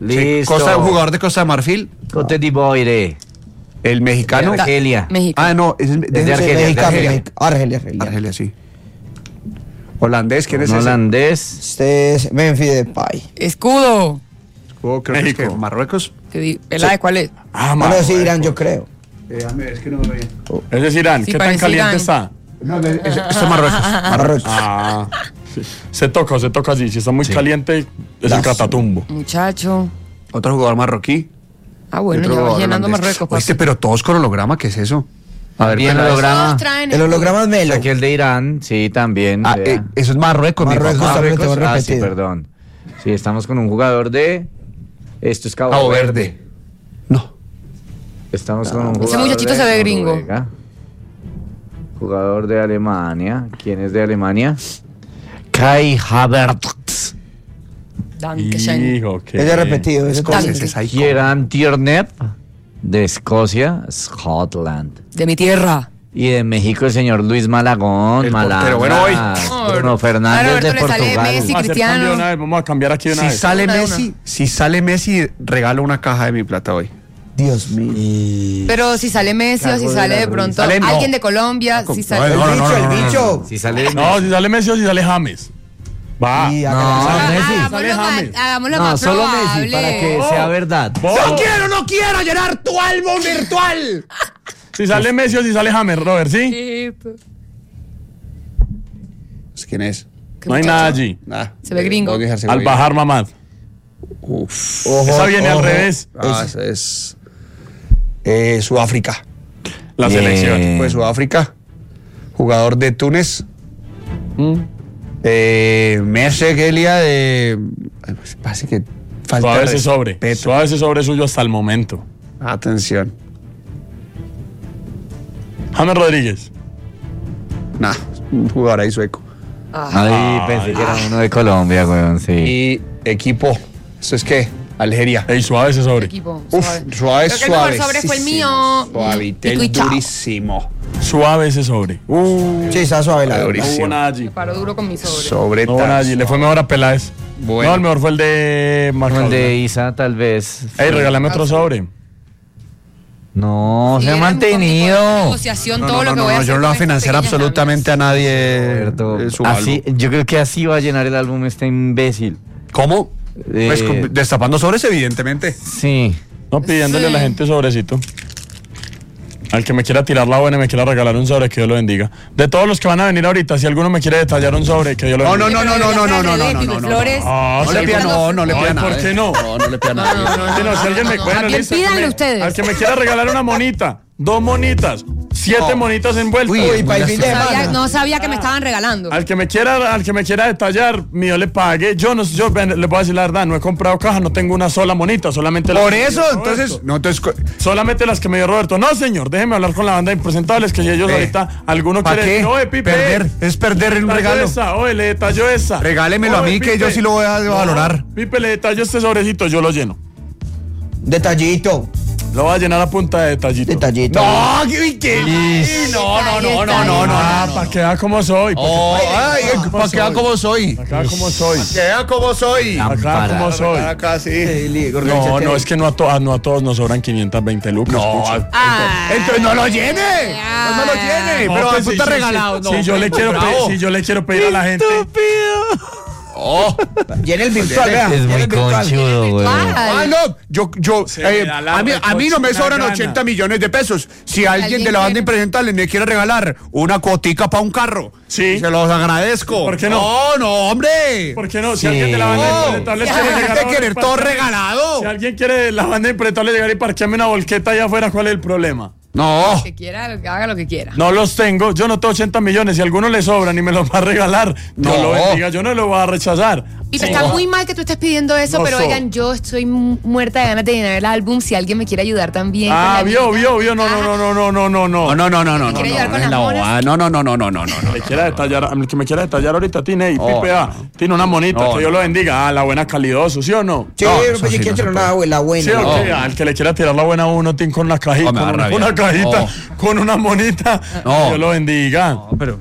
Listo. Jugador de Costa de Marfil. Cote di Boire. El mexicano. De Argelia. México. Ah, no, es de Argelia. Argelia. Argelia, sí. Holandés, ¿quién es ese? Holandés. Este es Memphis Depay. Escudo. Creo que es que Marruecos. ¿Pelada cuál es? Bueno, es Irán, yo creo. Déjame ver, es que no me ve. Ese es Irán. Sí, ¿Qué tan parece caliente Irán. está? No, esto es Marruecos. Marruecos. Ah, sí. Se toca así. Si está muy caliente, es el catatumbo. Muchacho. Otro jugador marroquí. Ah, bueno, Otro ya va jugador llenando holandés. Marruecos. papi. Oíste, pero todos con holograma, ¿qué es eso? A ver, Bien pero holograma. Todos traen El holograma es Melo. Aquí el de Irán, sí, también. Ah, vea. eso es Marruecos, mi Marruecos papá. también. te voy a Ah, sí, repetir. perdón. Sí, estamos con un jugador de... Esto es Cabo Cabo Verde. Verde. No. Estamos con un jugador Ese muchachito de se ve gringo. Noruega. Jugador de Alemania. ¿Quién es de Alemania? Kai Havertz. Dankeschön. Hijo, Es de repetido. ese Escoceses, ahí como- Kieran Tierney de Escocia, Scotland. De mi tierra. Y de México el señor Luis Malagón. El portero. Malagón. Bueno, hoy. Bruno Fernández Claro, de Roberto le sale Portugal. Messi. Vamos a hacer Cristiano. cambio de una vez, vamos a cambiar aquí de una Si vez. sale Una de Messi, si sale Messi, regalo una caja de mi plata hoy. Dios mío. Pero si sale Messi o si sale de pronto Sale, no. alguien de Colombia, si sale... No, no, El bicho. Si sale No, si sale Messi o si sale James. Va. Y No, acá Messi. Sale James. Hagámoslo No, más solo probable. Messi, para que sea verdad. Vos. No quiero llenar tu álbum virtual. Si sale Messi o si sale James, Robert, ¿sí? ¿Quién es? No hay nada allí. Nah, Se ve gringo. Al Bajar Mamad. Uf. Esa viene al revés. Ah, es Sudáfrica. La Bien. selección. Pues Sudáfrica. Jugador de Túnez. Mercegelia de. Parece que falta. Suave ese sobre. respeto. Suave ese sobre suyo hasta el momento. Atención. James Rodríguez. Nah, un jugador ahí sueco. Ay, pensé que era uno de Colombia, weón, sí. Y equipo. ¿Eso es qué? Algeria. Ey, suave ese sobre. Equipo, Uf, suave. suave, Creo que el mejor sobre fue el mío. Suavitel, Pico y chao. durísimo. Suave ese sobre. Sí, está suave la No Durísimo. hubo nada allí. Me paro duro con mi sobre. Sobre No hubo nada allí. Le fue mejor a Peláez. Bueno. No, el mejor fue el de Como el Marcos. de Isa, tal vez. Ey, regálame otro sobre. No, Sí, se ha era un poquito de mantenido. negociación, todo lo que voy a hacer yo no lo voy a con estas financiar pequeñas absolutamente a nadie. Roberto, Su así, álbum. yo creo que así va a llenar el álbum este imbécil. ¿Cómo? Pues destapando sobres, evidentemente. Sí. No, pidiéndole Sí. a la gente sobrecito. Al que me quiera tirar la buena y me quiera regalar un sobre, que Dios lo bendiga. De todos los que van a venir ahorita, si alguno me quiere detallar un sobre, que Dios lo bendiga. Flores. Ah, No le pida, no le pida Ay, nada. ¿por qué no? No le pida nada. Sí, no, si alguien me bueno, Bien, listo, pídanle al que me- ustedes. Al que me quiera regalar una monita, 2 monitas, 7 monitas envueltas. Uy, para el fin de semana. No sabía que me estaban regalando. Al que me quiera detallar, mío le pague. Yo le voy a decir la verdad, no he comprado caja, no tengo una sola monita, solamente las Por que me eso, dio entonces. Roberto. No, entonces. Solamente las que me dio Roberto. No, señor, déjeme hablar con la banda de impresentables, que ellos ahorita, alguno ¿Para quiere qué? decir, oye, Pipe, Perder, es perder en un detalló regalo. esa, oye, le detalló esa. Regálemelo a Oye, mí, que Pipe. yo sí lo voy a valorar. No, Pipe, le detalló este sobrecito, yo lo lleno. Detallito. Lo voy a llenar a punta de detallito. Detallito. No, ¿qué? No. Para que vea cómo soy. Para que vean cómo soy. Acá como soy. Que vean cómo soy. Acá como soy. Acá sí. No, es que no a todos nos sobran 520 lucas. No, escucha. entonces no lo llene. No lo llene. No, Pero pues, puta sí, regalado. Si yo le quiero pedir a la gente. Llena el virtual, vea. Es llena muy el virtual. conchudo, güey. Ah, no, me da la a mí no me recochina sobran gana. 80 millones de pesos. Si alguien ¿Alguien de la banda quiere? impresentable me quiere regalar una cotica para un carro, Sí. se los agradezco. ¿Por qué no? No, hombre. ¿Por qué no? Si alguien de la banda de impresentables quiere Hay llegar que a- querer todo regalado. Si alguien quiere de la banda de impresentables llegar y parquearme una volqueta allá afuera, ¿cuál es el problema? No. Que quiera, haga lo que quiera. No los tengo, yo no tengo 80 millones. Si a alguno le sobran y me los va a regalar, Dios No. lo bendiga, yo no lo voy a rechazar. Y está muy mal que tú estés pidiendo eso, No pero soy. oigan, yo estoy muerta de ganas de llenar el álbum. Si alguien me quiere ayudar también. con la Vio, vida. no. No. quiere ayudar con las la monas? bobada. No. El que me quiera detallar ahorita tiene, No, Pipe, tiene una monita, No, que Dios no. lo bendiga. La buena calidoso, ¿sí o no? Sí, No, pero eso pues sí yo quiero no se tener puede. la buena. Sí, ok, al que le quiera tirar la buena a uno, tiene con una cajita, No, me da con rabia. una cajita, No. con una monita. No. Dios lo bendiga. No, pero.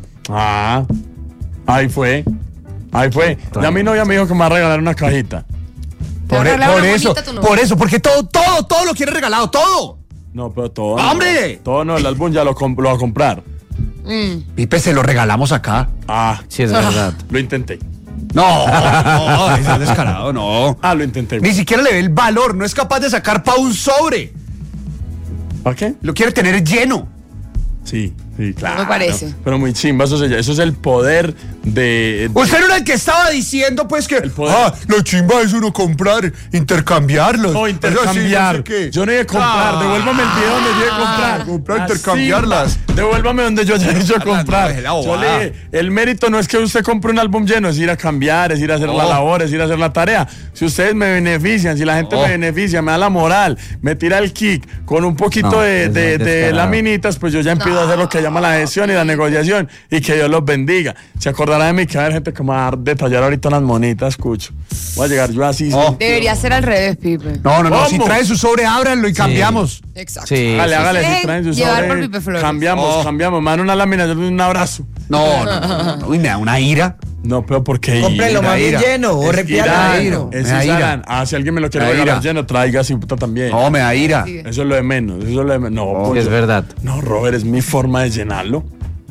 Ahí fue. Ya mi novia me dijo que me va a regalar una cajita. Te regalaron una eso, monita, tú no. por eso, porque todo lo quiere regalado, todo. No, pero todo. ¡Hombre! No, todo no, el álbum ya lo va a comprar. Pipe, se lo regalamos acá. Ah, Sí, es verdad. lo intenté. No, eso es descarado, no. Ah, lo intenté. Ni siquiera le ve el valor, no es capaz de sacar para un sobre. ¿Para qué? Lo quiere tener lleno. Sí, claro. No me parece. Pero muy chimba, eso es el poder de Usted no era el que estaba diciendo, pues, que poder. lo chimba es uno comprar, intercambiarlos. No, intercambiar. No sé qué. Yo no iba a comprar. Devuélvame el video donde yo iba a comprar. Comprar, Así, intercambiarlas. Devuélvame donde yo haya hecho comprar. no, Yo le dije, el mérito no es que usted compre un álbum lleno, es ir a cambiar, es ir a hacer la labor, es ir a hacer la tarea. Si ustedes me benefician, si la gente me beneficia, me da la moral, me tira el kick con un poquito No, de es muy descarado. laminitas, pues yo ya empiezo a hacer lo que llama la gestión y la negociación y que Dios los bendiga. Se acordará de mí que va a haber gente que me va a detallar ahorita unas monitas, escucho. Voy a llegar yo así. Debería ser al revés, Pipe. No, ¿Cómo? si trae su sobre, ábranlo y cambiamos. Exacto. Sí. Hágale, sí. si traen su Llevar sobre, por Pipe Flores. cambiamos, me dan una lámina, yo le doy un abrazo. No. Uy, me da una ira. No, pero porque Cómprenlo más bien ira. lleno o repíalo. ira. Es Me da ira. Isaran. Si alguien me lo quiere Me da regalar ira. lleno, traiga sin puta también. No, me da ira. Sí. Eso es lo de menos, No, Sí, pues, es verdad. No, Robert, es mi forma de llenarlo.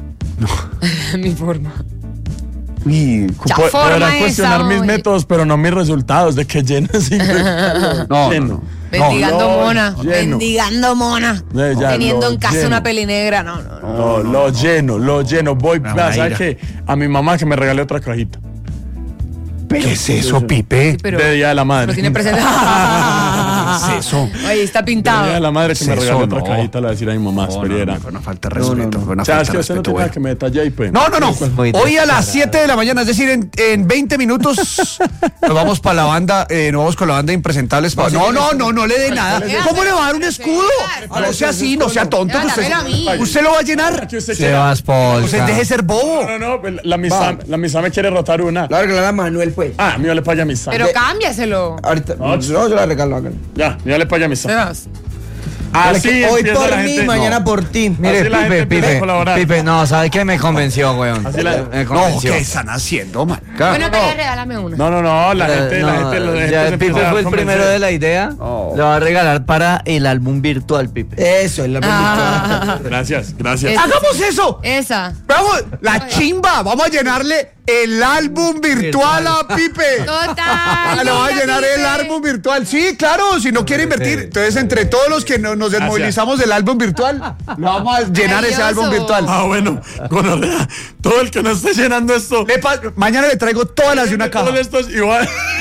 Mi forma. Uy, Ya, forma Podrán esa, cuestionar mis oye. métodos, pero no mis resultados de que lleno sin No, lleno. no. Mendigando lo mona. lleno. Mendigando mona. Ya, Teniendo lo en casa lleno. una peli negra. No. No, lo lleno. Voy, Me da vea, una ¿sabe ira. qué? A mi mamá que me regalé otra cajita. ¿Qué es eso, Pipe? Pero De Día de la Madre. lo tiene presente. ¿Qué es eso? Oye, está De pintado. Día de la Madre que me Eso regaló otra no. cajita, le voy a decir a mi mamá, esperiera. Fue una falta de respeto. Fue una O sea, falta es de que usted no respeto, tiene güey. nada que me detalle ahí, pues. No. Muy Hoy a las descarado. 7 de la mañana, es decir, en 20 minutos nos vamos para la banda, nos vamos con la banda de Impresentables. No le dé nada. ¿Cómo le va a dar un escudo? No sea así, no sea tonto. que Dámelo a mí. Usted lo va a llenar. Que usted quiera. Sebas Polka. Usted deje de ser bobo. No, pues, la misa me quiere rotar una. La regala a Manuel, pues. Ah, mío le paga misa. Pero cámbiaselo. Ahorita. No, yo la regalo acá. Ya, mío le paga misa. Sebas. Así Hoy empieza por la mí, gente. mañana por ti. Mire, Así la gente empieza a colaborar. Pipe, no, ¿sabe qué? Me convenció, weón. Así la- Me No, convenció. ¿qué están haciendo, man? Bueno, pero regálame una. No, la gente, No, la gente ya se Pipe empieza a fue el convencer. primero de la idea. Oh. Le va a regalar para el álbum virtual, Pipe. Eso, es la Gracias. ¡Hagamos eso! Esa. Vamos, la chimba. Vamos a llenarle el álbum virtual a Pipe. Total. Le va a mira, llenar Pipe. el álbum virtual. Sí, claro, si no quiere invertir. Entonces, entre todos los que nos desmovilizamos del álbum virtual, le vamos a llenar ese Maravilloso. álbum virtual. Bueno, gonorrea, todo el que no esté llenando esto, Mañana le traigo todas las de una caja. todos estos y voy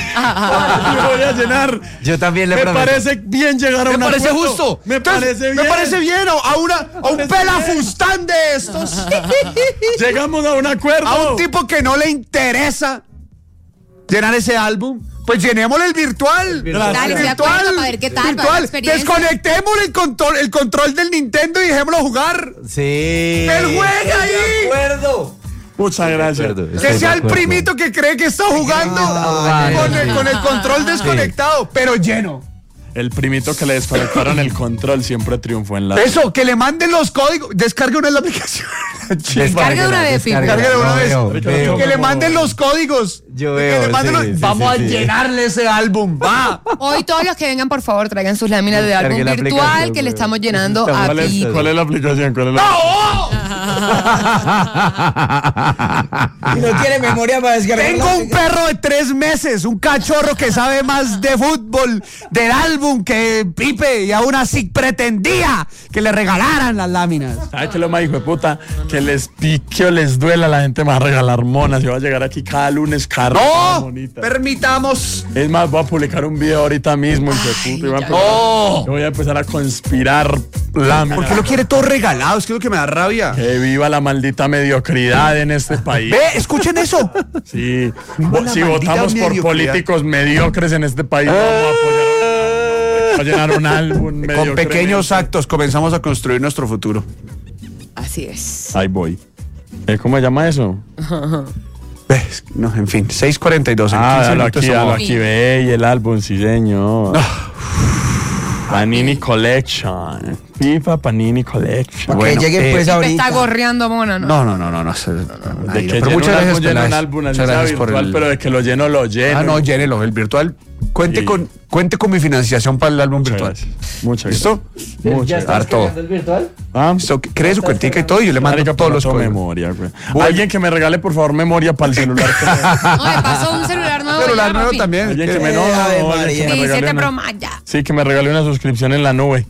a llenar. Yo también le Me prometo. parece bien llegar a Me un parece acuerdo. justo. Me Entonces, parece bien. Me parece bien a un pelafustán de estos. Llegamos a un acuerdo. A un tipo que no le interesa llenar ese álbum. Pues llenémosle el virtual. Dale, estoy de acuerdo, para ver qué tal, para ver la Virtual. experiencia. Desconectémosle el control del Nintendo y dejémoslo jugar. Sí. ¡El juegue ahí! acuerdo. Muchas gracias. Que sea el primito que cree que está jugando con el control desconectado, pero lleno. El primito que le desconectaron el control siempre triunfó en la. Eso, que le manden los códigos. Descargue una de la aplicación. Descargue una vez, Pipe. Descargue de una vez. Veo. Que le manden los códigos. Yo Que veo, le manden sí, sí, Vamos sí, a sí. llenarle ese álbum. Va. Hoy todos los que vengan, por favor, traigan sus láminas de Descargue álbum la virtual aplicación, que le güey. estamos llenando a ¿Cuál es, Pipe. cuál es la aplicación? ¿Cuál es la... Y no tiene memoria para descargar. Tengo un perro de 3 meses, un cachorro que sabe más de fútbol, del álbum que Pipe, y aún así pretendía que le regalaran las láminas. ¿Sabes qué es lo más hijo de puta? Que les pique o les duela a la gente me va a regalar monas. Yo voy a llegar aquí cada lunes cargado No, monitas. permitamos. Es más, voy a publicar un video ahorita mismo, hijo de puta, y voy a empezar, No. yo voy a empezar a conspirar láminas. ¿Por qué lo quiere todo regalado? Es que es lo que me da rabia. Que viva la maldita mediocridad en este país. Ve, escuchen eso. Sí, Viva la si maldita votamos por mediocridad. políticos mediocres en este país, vamos a apoyar a llenar un álbum Con mediocremente. pequeños actos comenzamos a construir nuestro futuro. Así es. Ahí voy. ¿Cómo se llama eso? ¿Ves? No, en fin, 6:42. En 15 Dalo minutos aquí, somos- dalo aquí, ve, y el álbum, sí señor. Panini Collection. FIFA Panini Collection. Para Bueno, que llegue pues Pipe ahorita. está gorreando, mona, ¿no? No. De que Pero lleno muchas un gracias, álbum, lleno un Peláez. álbum, así Muchas sea gracias por virtual, el... pero de que lo lleno, lo lleno. Ah, no, llénelo. El virtual Cuente con mi financiación para el álbum virtual. Muchas ¿Listo? gracias. Muchas ¿Ya estás gracias. cargando el virtual? ¿Listo? Cree su cuentica y todo y yo le mando Marica, todos los por códigos. memoria, güey. Alguien que me regale, por favor, memoria para el celular. No, me pasó un celular nuevo. Celular ya, nuevo papi. también. Alguien que ¿Qué? me no, Ave alguien María. que me regale 17 una- Pro Max ya. Sí, que me regale una suscripción en la nube.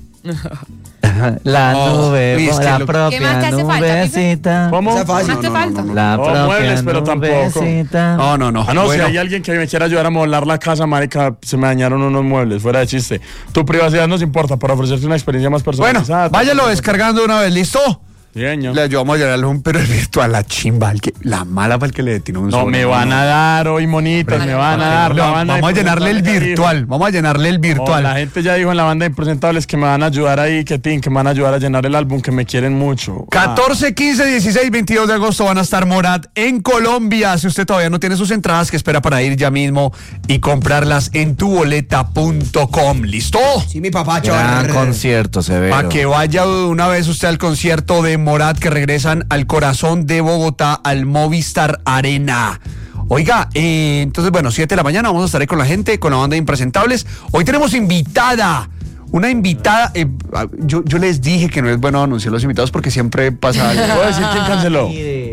La nube, uy, es que la lo- propia ¿Qué más te hace falta, nubecita. ¿Cómo? Esa fácil. ¿Más te falta? La No, propia muebles, pero tampoco. nubecita. No. Ah, no, Bueno, si hay alguien que me quiera ayudar a modelar la casa, marica, se me dañaron unos muebles, fuera de chiste. Tu privacidad nos importa para ofrecerte una experiencia más bueno, personalizada. váyalo descargando de una vez, ¿listo? Bien, Le ayudamos a llenar pero el virtual, la chimba, la mala para el que le tiene un No, me van a dar hoy, monitas, me van a dar. la banda Vamos a de llenarle el Impresentables virtual, dijo. vamos a llenarle el Oh, virtual. la gente ya dijo en la banda de Impresentables que me van a ayudar ahí, que me van a ayudar a llenar el álbum, que me quieren mucho. 14, 15, 16, 22 de agosto van a estar Morat en Colombia. Si usted todavía no tiene sus entradas, que espera para ir ya mismo y comprarlas en tuboleta.com. ¿Listo? Sí, mi papá, Gran chorro. concierto, severo. Para que vaya una vez usted al concierto de Morat, que regresan al corazón de Bogotá, al Movistar Arena. Oiga, entonces, bueno, 7 de la mañana vamos a estar ahí con la gente, con la banda de Impresentables. Hoy tenemos invitada. Una invitada, yo les dije que no es bueno anunciar los invitados porque siempre pasa algo. ¿Puedo decir quién canceló?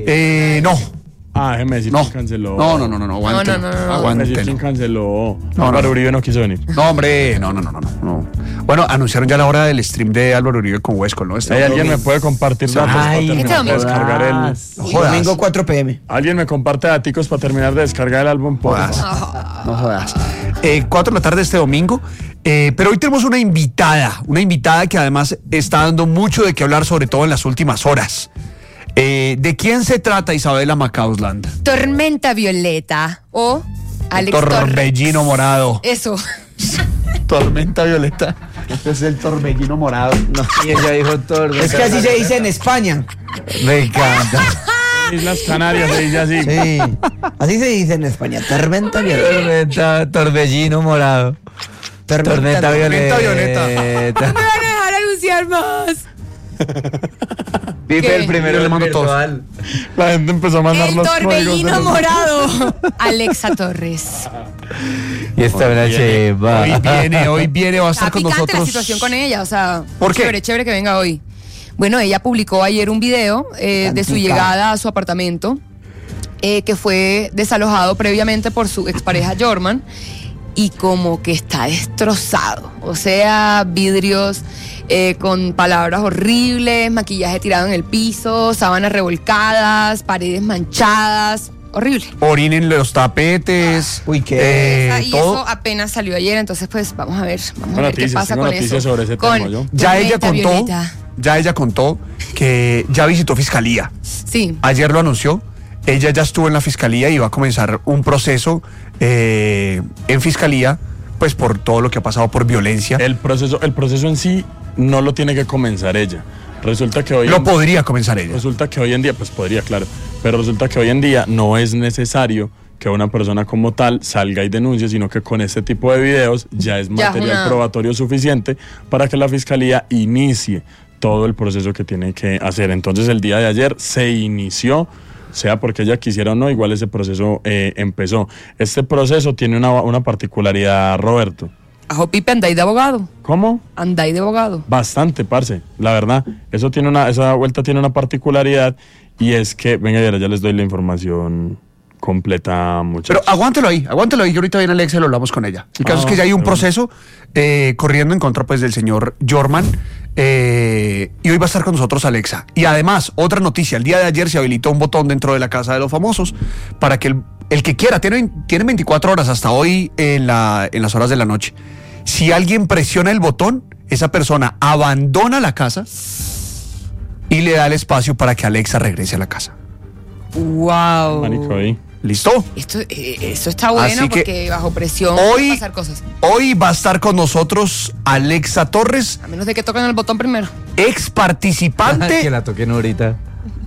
No. Déjeme decir No. quién canceló. No, No, aguántelo. no, no, no. Déjeme decir Aguántelo. quién canceló. No, Álvaro no. Uribe no quiso venir. No, hombre, no. Bueno, anunciaron ya la hora del stream de Álvaro Uribe con Huesco, ¿no? ¿Hay alguien me puede compartir datos para Ay, terminar este de domingo. descargar el... No jodas. Domingo 4 p.m. ¿Alguien me comparte daticos para terminar de descargar el álbum? Por Jodas. favor? No jodas. 4 de la tarde este domingo. Pero hoy tenemos una invitada que además está dando mucho de qué hablar, sobre todo en las últimas horas. ¿De quién se trata, Isabela Macausland? Tormenta Violeta o Alex Torbellino Torres. morado. Eso. Tormenta violeta. Este es el torbellino morado. Y ella dijo tormenta. Es que así se dice en España. Me encanta. Islas Canarias se dice así. Sí. Así se dice en España. Tormenta violeta. Torbellino morado. Tormenta violeta. violeta. No me van a dejar anunciar más. Pipe ¿Qué? el primero Yo le del mando todos. virtual. La gente empezó a mandar El los códigos. de torbellino los- morado. Alexa Torres. Y esta una cheva. Hoy viene, va a Está estar con picante nosotros. la situación con ella, o sea, ¿Por qué? chévere que venga hoy. Bueno, ella publicó ayer un video de su llegada a su apartamento, que fue desalojado previamente por su expareja Jorman, y como que está destrozado. O sea, vidrios con palabras horribles, maquillaje tirado en el piso, sábanas revolcadas, paredes manchadas. Horrible. Orinen en los tapetes. Uy, qué. Y todo. eso apenas salió ayer, entonces pues vamos a ver Tengo qué noticias, pasa tengo con noticias eso. sobre ese Con tema, yo. Ya ella Tormenta contó. Violeta. Ya ella contó que ya visitó fiscalía. Sí. Ayer lo anunció. Ella ya estuvo en la fiscalía y va a comenzar un proceso en fiscalía, pues por todo lo que ha pasado por violencia. El proceso en sí no lo tiene que comenzar ella. Resulta que hoy Lo podría comenzar ella. Resulta que hoy en día, pues podría, claro, pero resulta que hoy en día no es necesario que una persona como tal salga y denuncie, sino que con este tipo de videos ya es Ya, material una- probatorio suficiente para que la fiscalía inicie todo el proceso que tiene que hacer. Entonces el día de ayer se inició, sea porque ella quisiera o no, igual ese proceso empezó. Este proceso tiene una particularidad, Roberto. Ajo Pipe, andáis de abogado. ¿Cómo? Andáis de abogado. Bastante, parce, la verdad. Esa vuelta tiene una particularidad y es que, venga, ya les doy la información completa, muchachos. Pero aguántelo ahí, que ahorita viene Alexa y lo hablamos con ella. El caso es que ya hay un proceso corriendo en contra pues del señor Jorman, y hoy va a estar con nosotros Alexa. Y además, otra noticia, el día de ayer se habilitó un botón dentro de la Casa de los Famosos para que el que quiera, tiene 24 horas hasta hoy en las horas de la noche. Si alguien presiona el botón, esa persona abandona la casa y le da el espacio para que Alexa regrese a la casa. Wow. Marico, ahí. ¿Listo? Eso está bueno Así que porque bajo presión hoy- pueden pasar cosas. Hoy va a estar con nosotros Alexa Torres, A menos de que toquen el botón primero. ex Que participante. la toquen ahorita.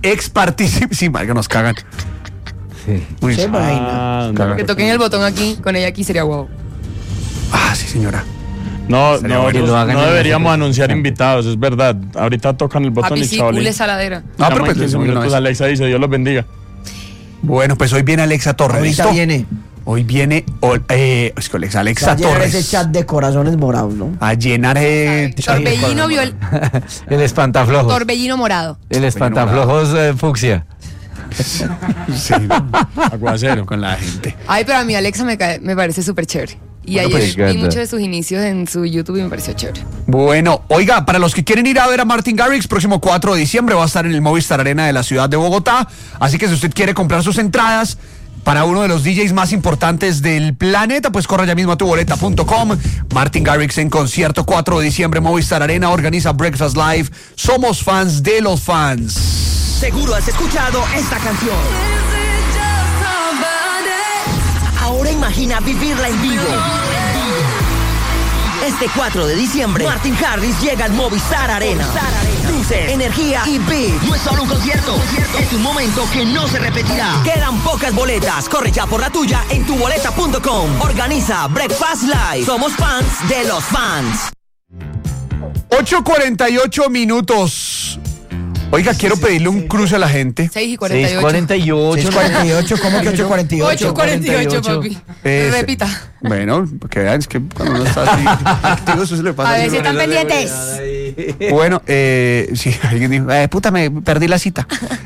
Sí, marica, nos cagan. Sí. Uy, Qué vaina. Ah, Caga. Que toquen el botón aquí, con ella aquí sería guau. sí, señora. No, Sería no, bueno que lo hagan no en deberíamos nosotros. anunciar invitados, es verdad. Ahorita tocan el botón Papi, y sí, chavalín. cule saladera. No, pero pues, en 15 de una minutos vez. Alexa dice, Dios los bendiga. Bueno, pues hoy viene Alexa Torres. Ahorita ¿Listo? viene. Hoy viene es que Alexa Va a llenar Torres. ese chat de corazones morados, ¿no? A llenar Torbellino El espantaflojos. Torbellino morado. El espantaflojos fucsia. Sí, ¿no? Aguacero. Con la gente. Ay, pero a mí Alexa me parece súper chévere. Y Bueno, ayer pues, vi muchos de sus inicios en su YouTube y me pareció chévere. Bueno, oiga, para los que quieren ir a ver a Martin Garrix, próximo 4 de diciembre va a estar en el Movistar Arena de la ciudad de Bogotá. Así que si usted quiere comprar sus entradas para uno de los DJs más importantes del planeta, pues corra ya mismo a tuboleta.com. Martin Garrix en concierto 4 de diciembre, Movistar Arena, organiza Breakfast Live. Somos fans de los fans. Seguro has escuchado esta canción. Ahora imagina vivirla en vivo. Este 4 de diciembre, Martin Garrix llega al Movistar Arena. Luces, energía y beat. No es solo un concierto, es un momento que no se repetirá. Quedan pocas boletas. Corre ya por la tuya en tuboleta.com. Organiza Breakfast Live. Somos fans de los fans. 8:48 minutos. Oiga, quiero pedirle un cruce a la gente. 6:48. 6:48. 6:48, ¿cómo que 8:48? 8:48, papi. Repita. Bueno, que vean, es que cuando uno está así activo, eso se le pasa. A ver así. si están pendientes. Bueno, sí, alguien dijo, puta, me perdí la cita.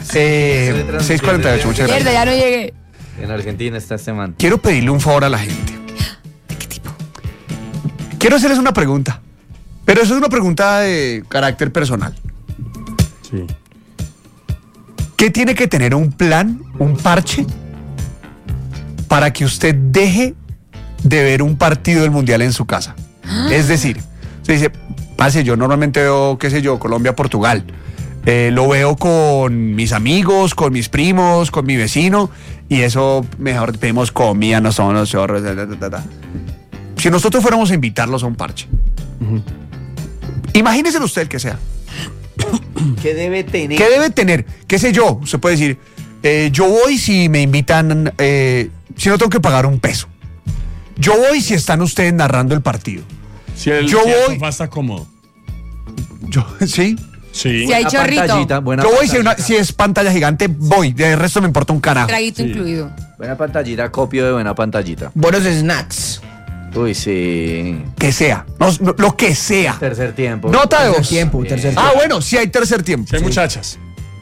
6:48, muchas Mierda, gracias. ya no llegué. En Argentina está este man. Quiero pedirle un favor a la gente. ¿De qué tipo? Quiero hacerles una pregunta, pero eso es una pregunta de carácter personal. Sí. ¿Qué tiene que tener un plan, un parche, para que usted deje de ver un partido del Mundial en su casa? Es decir, se dice, parce, yo normalmente veo, qué sé yo, Colombia-Portugal. Lo veo con mis amigos, con mis primos, con mi vecino, y eso, mejor pedimos comida, no somos los chorros. Si nosotros fuéramos a invitarlos a un parche, imagínese usted que sea. ¿Qué debe tener? ¿Qué debe tener? ¿Qué sé yo? Usted puede decir, yo voy si me invitan, si no tengo que pagar un peso. Yo voy si están ustedes narrando el partido. Si el Yo voy- sofá está cómodo. Yo, ¿sí? Sí. Si hay chorrito. Yo voy si es pantalla gigante, voy. De resto me importa un carajo. Traguito incluido. Buena pantallita, copio de buena pantallita. Buenos snacks. Uy, sí. Que sea. No, lo que sea. Tercer tiempo. Nota de Tercer voz. tiempo, tercer Ah, tiempo. bueno, si hay tercer tiempo. Si hay muchachas.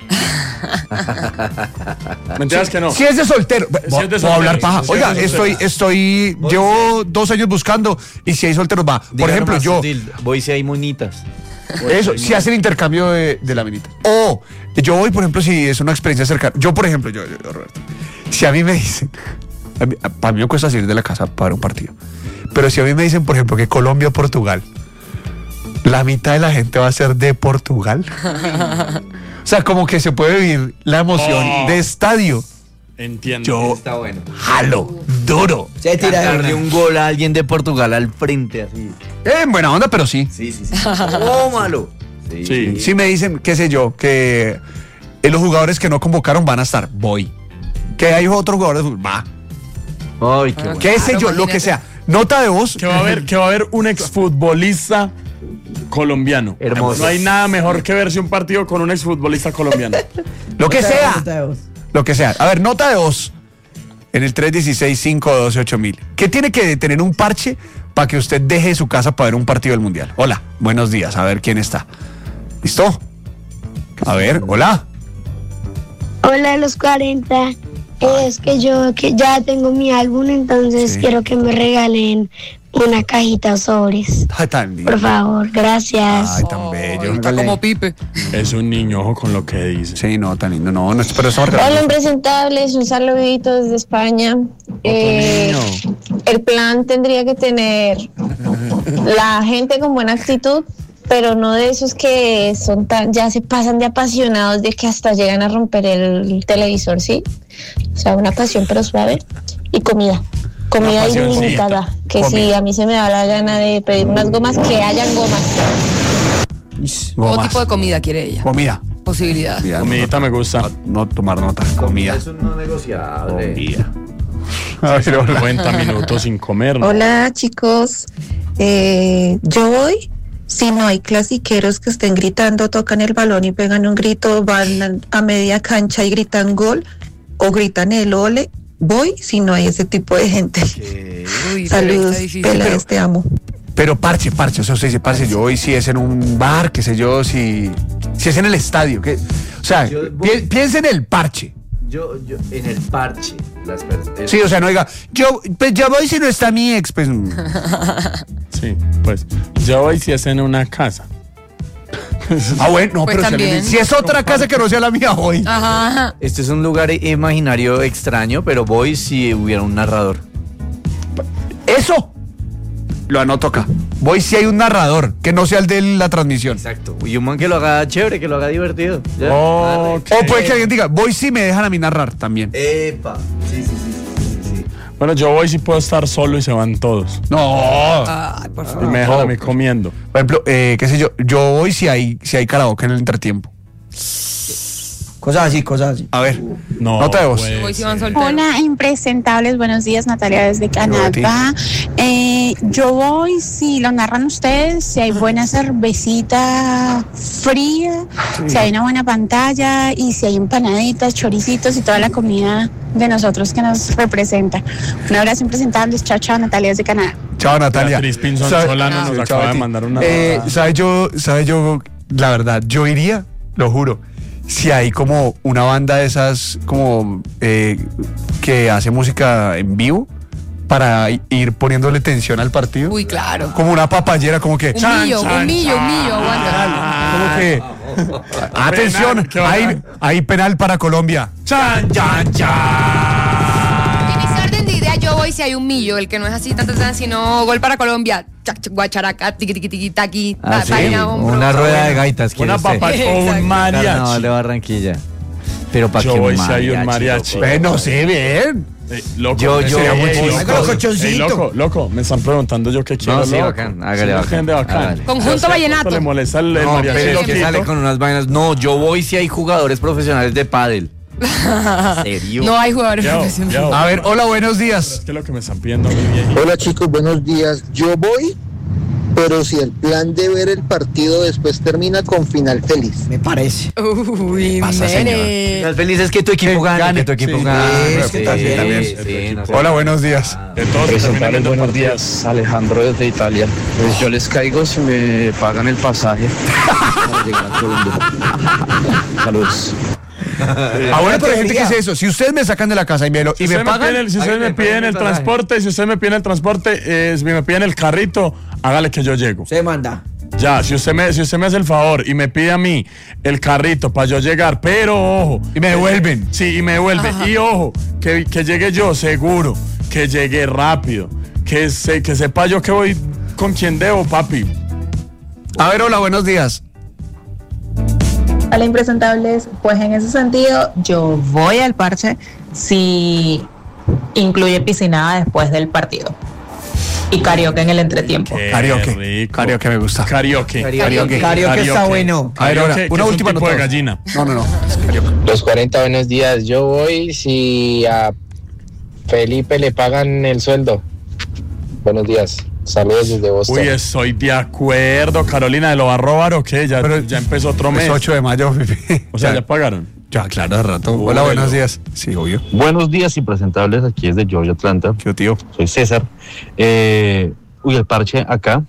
Mentiras que no. Si es de soltero. Si es de Voy a soltero, hablar paja. si es Oiga, de soltero. llevo 2 años buscando y si hay solteros va. Por ejemplo, yo. Voy si hay monitas. Eso, si hacen intercambio de laminita. O yo voy, por ejemplo, si es una experiencia cercana. Yo, por ejemplo, yo, Roberto, si a mí me dicen, para mí me cuesta salir de la casa para ver un partido. Pero si a mí me dicen, por ejemplo, que Colombia o Portugal, la mitad de la gente va a ser de Portugal. O sea, como que se puede vivir la emoción de estadio. Entiendo. Yo Está bueno. jalo, duro. Se tira de Darle una. un gol a alguien de Portugal al frente, así. En buena onda, pero sí. Sí. Tómalo. Sí. Si me dicen, qué sé yo, que los jugadores que no convocaron van a estar, voy. Que hay otros jugadores, va. Ay, qué bueno. Qué sé yo, lo imagínate. que sea. Nota de voz. Que va a haber un exfutbolista colombiano. Hermoso. No hay nada mejor que verse un partido con un exfutbolista colombiano. Lo que sea. Nota de voz. Lo que sea. A ver, nota de voz. En el 316-512-8000. ¿Qué tiene que tener un parche para que usted deje su casa para ver un partido del Mundial? Hola, buenos días. A ver quién está. ¿Listo? A ver, hola. Hola, los 40. Es que yo que ya tengo mi álbum, entonces Sí. quiero que me regalen una cajita o sobres. Ay, tan lindo. Por favor, gracias. Ay, tan bello. Está como Pipe. Es un niño, ojo con lo que dice. Sí, no, tan lindo. No, pero eso Hola, impresentables, un saludito desde España. El plan tendría que tener la gente con buena actitud, pero no de esos que son ya se pasan de apasionados, de que hasta llegan a romper el televisor, ¿sí? O sea, una pasión pero suave. Y comida Una pasioncita. ilimitada, que si Comida. a mí se me da la gana de pedir unas gomas, que hayan gomas. Todo Gomas. tipo de comida quiere ella. Comida. Posibilidad. Comida, Comidita me gusta. No tomar nota. Comida. Es un no negociable. Comida. A ver, hola. 90 minutos sin comer. ¿no? Hola chicos, yo voy, si no hay clasiqueros que estén gritando, tocan el balón y pegan un grito, van a media cancha y gritan gol o gritan el ole, voy si no hay ese tipo de gente. Uy, Saludos, está difícil. Pelas, te amo. Pero parche, o sea, usted dice parche, yo voy si es en un bar, qué sé yo, si es en el estadio, o sea, piense en el parche. Yo, en el parche. Sí, o sea, no diga, yo voy si no está mi ex, pues. Sí, pues yo voy si es en una casa. Bueno, no, Pues pero también. si es otra casa que no sea la mía, voy. Ajá. Este es un lugar imaginario extraño, pero voy si hubiera un narrador. Eso lo anoto acá. Voy si hay un narrador, que no sea el de la transmisión. Exacto. Y un man que lo haga chévere, que lo haga divertido. ¿Ya? Ok. O puede que alguien diga, voy si me dejan a mí narrar también. Epa. Sí. Bueno, yo voy si puedo estar solo y se van todos. No. Ay, por Y favor. me dejan a mí comiendo. Por ejemplo, qué sé yo voy si hay karaoke en el entretiempo. Cosas así. A ver, No, nota de voz. pues, Hoy sí van solteros. Hola, impresentables, buenos días, Natalia desde Canadá. Yo voy, si lo narran ustedes, si hay buena cervecita fría, si hay una buena pantalla y si hay empanaditas, choricitos y toda la comida de nosotros que nos representa. Un abrazo, impresentables, chao, chao, Natalia desde Canadá. Chao, Natalia. Beatriz Pinzón ¿Sabe- Solano nos Sí, acaba de Betty. mandar una. ¿Sabe yo, la verdad, yo iría, lo juro, si hay como una banda de esas como que hace música en vivo para ir poniéndole tensión al partido. Uy, claro. Como una papayera, como que... Un millo, aguanta. Como que... Atención, Penal, ¿qué va a hay penal para Colombia. ¡Chan, chan, chan! En ese orden de idea, yo voy si hay un millo, el que no es así, sino gol para Colombia. Guacharaca, tiqui, tiqui, tiqui, taqui, vaina, hombro. Una rueda de gaitas. Una ¿quiere usted? papa o un Exacto. mariachi. Carnaval de Barranquilla. Pero para Yo que voy si hay un mariachi. loco. Bueno, sí, bien. Loco, Yo- sería muy chistoso. Ay, con los colchoncitos. loco, me están preguntando yo qué quiero. No, sí, loco. bacán, hágale, Sí, bacán, de bacán. hágale. Conjunto Yo sé, vallenato. Le molesta el No, mariachi. pero es que loquito. sale con unas vainas. No, yo voy si hay jugadores profesionales de pádel. ¿En serio? No hay jugadores Yo, profesionales. yo. A ver, hola, buenos días. Es que lo que me están pidiendo a mi viejito. Hola chicos, buenos días. Yo voy, pero si el plan de ver el partido después termina con final feliz. Me parece. Uy, pasa, nene. Las felices que tu equipo gane, que tu equipo Sí, gane. es que también. sí, no sé. Hola, buenos días. De todos se terminan viendo Buenos partidos. días, Alejandro desde Italia. Pues yo les caigo si me pagan el pasaje para llegar a Colombia. Saludos. Bueno, pero hay gente que dice eso. Si ustedes me sacan de la casa y me Si ustedes pagan... si ustedes me piden el transporte, si ustedes me piden el transporte, si me piden el carrito, hágale que yo llego. Se manda. Ya, si usted me hace el favor y me pide a mí el carrito para yo llegar, pero ojo. Y me devuelven. Sí, y me devuelven. Y ojo, que llegue yo seguro, que llegue rápido, que sepa yo que voy con quien debo, papi. A ver, hola, buenos días. Hola, impresentables. Pues en ese sentido, yo voy al parche si incluye piscinada después del partido y karaoke en el entretiempo. Qué Karaoke. rico. Karaoke me gusta. Karaoke. Karaoke está bueno. A ver, ahora, Karaoke, una que es última un tipo de nota. gallina. No. Es karaoke. Los 40 buenos días. Yo voy si a Felipe le pagan el sueldo. Buenos días. Saludos desde Boston. Uy, estoy de acuerdo. Carolina, ¿lo va a robar o qué? Ya, Pero ya empezó otro mes. Es 8 de mayo, Pipi. O sea, ya pagaron. Ya, claro, de rato. Uy, Hola, buenos no. días. Sí, obvio. Buenos días, impresentables, aquí es de Georgia, Atlanta. Yo, tío. Soy César. El parche acá,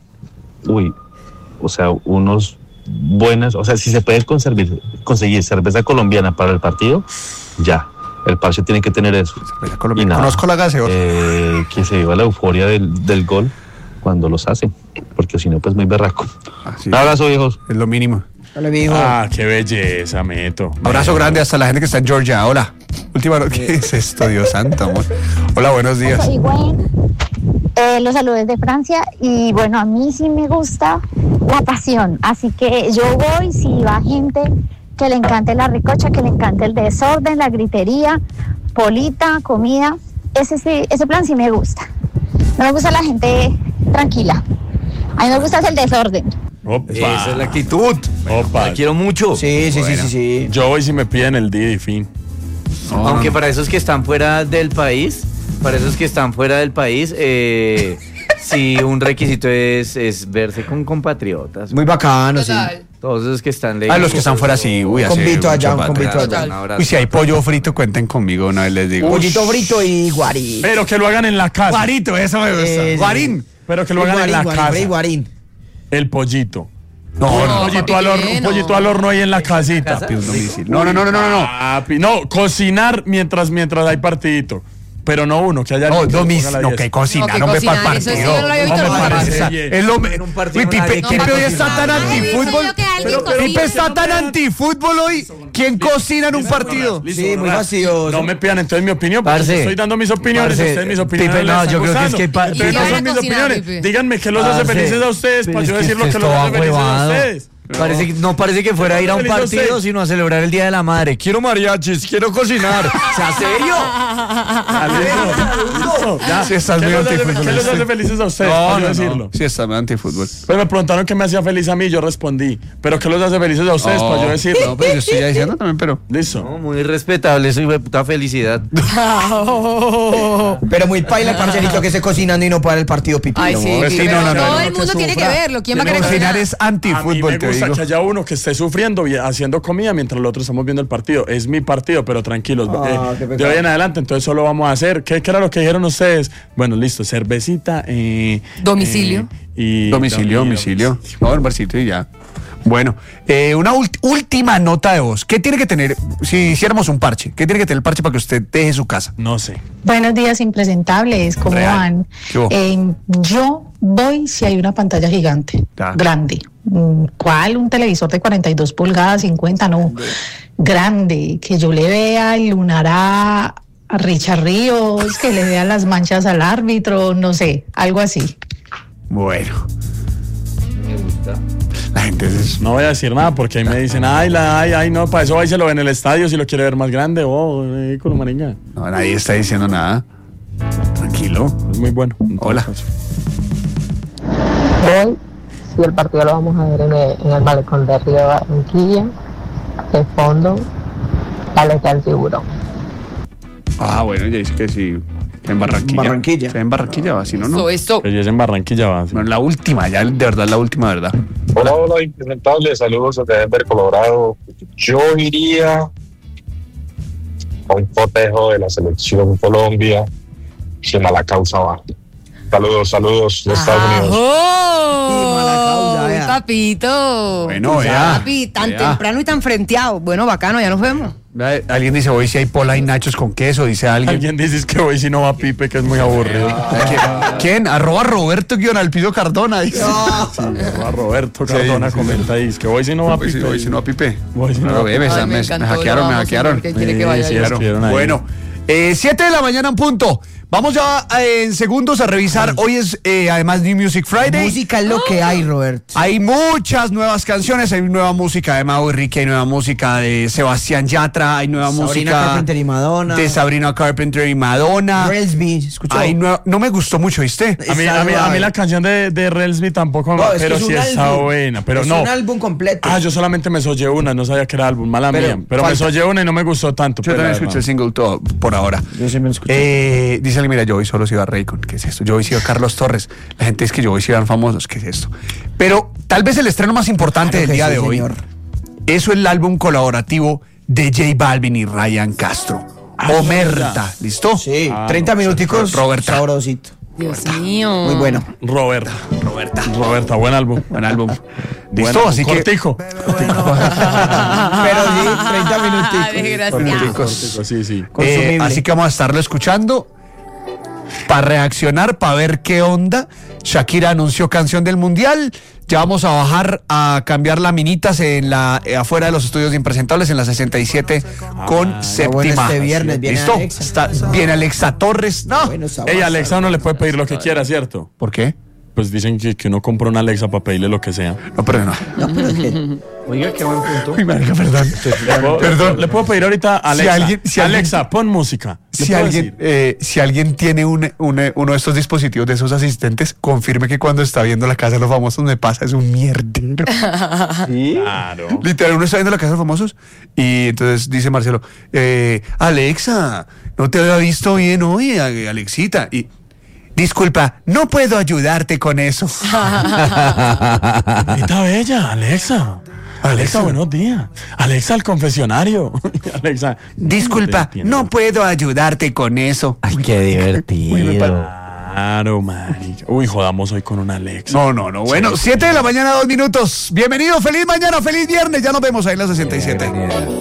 o sea, unos buenas, o sea, si se puede conseguir cerveza colombiana para el partido, ya, el parche tiene que tener eso. Cerveza colombiana. Y nada, Conozco la gaseosa. que se viva la euforia del gol cuando los hace, porque si no, pues muy berraco. Sí. Un abrazo, viejos. Es lo mínimo. Dale, mijo. Ah, qué belleza, Meto. Abrazo grande hasta la gente que está en Georgia. Hola. Última nota. ¿Qué es esto, Dios santo, amor? Hola, buenos días. Soy Gwen, los saludos de Francia y bueno, a mí sí me gusta la pasión, así que yo voy si va gente que le encante la ricocha, que le encante el desorden, la gritería, polita, comida, ese plan sí me gusta. No me gusta la gente tranquila, a mí me gusta el desorden. Opa. Esa es la actitud. Opa. La quiero mucho. Sí. Yo voy si me piden el día y fin. Aunque para esos que están fuera del país, sí, un requisito es verse con compatriotas. Muy bacano, sí. Total. Todos esos que están lejos. Los que están fuera sí, uy, Un convito allá, un convito allá. Uy, si hay pollo frito, cuenten conmigo, una vez les digo. Pollito frito y guarín. Pero que lo hagan en la casa. Guarito, eso me gusta. Guarín. Pero que lo hagan en la casa. Guarín. El pollito. No, un pollito al horno ahí en la casita. No. No, cocinar mientras hay partidito. Pero no uno, que haya... No, que cocinar, no me para el partido. Eso sí, yo no lo había visto. No me parece bien. Uy, Pipe hoy está tan antifútbol. Pipe está tan antifútbol hoy. ¿Quién cocina en un partido? Sí, muy vacío. No me pidan entonces mi opinión, porque estoy dando mis opiniones. Ustedes mis opiniones. Pipe, no, yo creo que es que... Ustedes no son mis opiniones. Díganme qué los hace felices a ustedes para yo decir lo que los hace felices a ustedes. No parece que fuera a ir a un partido, sino a celebrar el Día de la Madre. Quiero mariachis, quiero cocinar. ¿En serio? Sí, estás muy antifútbol. ¿Qué los hace felices a ustedes? No, decirlo. Sí, estás muy antifútbol. Pues me preguntaron qué me hacía feliz a mí, yo respondí. ¿Pero qué los hace felices a ustedes para yo decirlo? No, pues yo estoy ya diciendo también, pero... Listo. No, muy respetable, eso de puta felicidad. Pero muy paila, parcerito, que esté cocinando y no para el partido pipí. Ay, sí, todo el mundo tiene que verlo. ¿Quién va a querer cocinar? Es antifútbol, te digo. Que haya uno que esté sufriendo y haciendo comida mientras los otros estamos viendo el partido. Es mi partido, pero tranquilos. De hoy en adelante, entonces solo vamos a hacer. ¿Qué era lo que dijeron ustedes? Bueno, listo, cervecita. Domicilio. Domicilio. No, el barcito y ya. Bueno, una última nota de voz. ¿Qué tiene que tener, si hiciéramos un parche, qué tiene que tener el parche para que usted deje su casa? No sé. Buenos días, impresentables, ¿cómo van? Yo voy si hay una pantalla gigante, grande. ¿Cuál? Un televisor de 42 pulgadas, 50, no. Grande, que yo le vea el lunar a Richard Ríos, que le vea las manchas al árbitro, no sé, algo así. Bueno. Me gusta. La gente no voy a decir nada porque ahí me dicen, ay, no, para eso váyselo en el estadio si lo quiere ver más grande, con maringa. No, nadie está diciendo nada. Tranquilo. Es muy bueno. Hola. Hoy, si el partido lo vamos a ver en el malecón de Río Barranquilla, de fondo, paleta del tiburón. Bueno, ya dice que sí. En Barranquilla. En Barranquilla va, si no, no. Eso. Ella es en Barranquilla va. Bueno, la última, ya de verdad, la última, ¿verdad? Hola, impresentables, saludos desde Denver, Colorado. Yo iría a un cotejo de la selección Colombia, si mala causa va. Saludos de Estados Unidos. ¡Oh! Papito. Bueno, ya. Papi, tan temprano y tan frenteado. Bueno, bacano, ya nos vemos. Alguien dice, hoy si hay pola y nachos con queso, dice alguien. Alguien dice que hoy si no va Pipe, que es muy aburrido. ¿Quién? @Roberto_Alpido Cardona, dice. Sí, Roberto Cardona comenta ahí, que hoy si no va Pipe. Hoy si no va Pipe. Hoy si no va Pipe. Me hackearon. Quiere que vaya Bueno, 7 de la mañana en punto. Vamos ya en segundos a revisar. Hoy es además New Music Friday. Música es lo que hay, Roberto. Hay muchas nuevas canciones. Hay nueva música de Mau y Ricky, hay nueva música de Sebastián Yatra, hay nueva música Carpenter y Madonna. De Sabrina Carpenter y Madonna. Relsby, ¿escuchó? No me gustó mucho, ¿viste? A mí la canción de Relsby tampoco, no, pero sí está buena. Pero no. Es un álbum completo. Yo solamente me soñé una, no sabía que era álbum, mala mía. Pero me soñé una y no me gustó tanto. Yo también escuché el single todo por ahora. Yo sí me lo escuché. Dice, mira, yo hoy solo sigo a Raycon, ¿qué es esto? Yo hoy sigo a Carlos Torres. La gente es que yo hoy sigo a famosos, ¿qué es esto? Pero tal vez el estreno más importante del día de hoy, eso es el álbum colaborativo de J Balvin y Ryan Castro. Omerta, ¿listo? Sí, 30 minuticos. Roberta. Sabrosito. Dios mío. Muy bueno. Roberta, buen álbum. ¿Listo? Así cortijo. que. Pero sí, 30 minuticos. Sí. Así que vamos a estarlo escuchando para reaccionar, para ver qué onda. Shakira anunció canción del Mundial. Ya vamos a bajar a cambiar laminitas afuera de los estudios de Impresentables en la 67 con séptima. Este viernes viene ¿listo? Alexa. Viene Alexa Torres. No. Alexa no le puede pedir lo que quiera, ¿cierto? ¿Por qué? Pues dicen que uno compra una Alexa para pedirle lo que sea. No, pero no. Oiga, qué buen punto. Uy, marica, perdón. Le puedo pedir ahorita a Alexa. Alexa, pon música. Si alguien tiene uno de estos dispositivos de esos asistentes, confirme que cuando está viendo La Casa de los Famosos me pasa, es un mierdero. ¿Sí? Claro. Literal, uno está viendo La Casa de los Famosos y entonces dice Marcelo, Alexa, no te había visto bien hoy, Alexita. Y disculpa, no puedo ayudarte con eso. Está bella, Alexa. Alexa, buenos días. Alexa, al confesionario. Alexa. Disculpa, no puedo ayudarte con eso. Ay, qué divertido. Claro, marica. Uy, jodamos hoy con una Alexa. No. Bueno, 7 de la mañana, 2 minutos. Bienvenido, feliz mañana, feliz viernes. Ya nos vemos ahí en la 67.